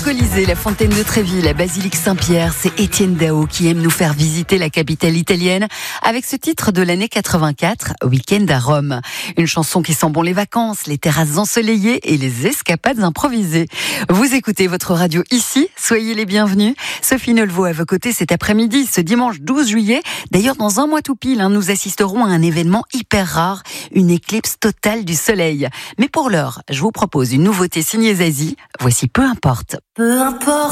Colisée, la Fontaine de Trévi, la Basilique Saint-Pierre, c'est Étienne Dao qui aime nous faire visiter la capitale italienne avec ce titre de l'année 84, Week-end à Rome. Une chanson qui sent bon les vacances, les terrasses ensoleillées et les escapades improvisées. Vous écoutez votre radio ici, soyez les bienvenus. Sophie Nelvaux à vos côtés cet après-midi, ce dimanche 12 juillet. D'ailleurs, dans un mois tout pile, nous assisterons à un événement hyper rare, une éclipse totale du soleil. Mais pour l'heure, je vous propose une nouveauté signée Zazie. Voici Peu importe. Peu importe.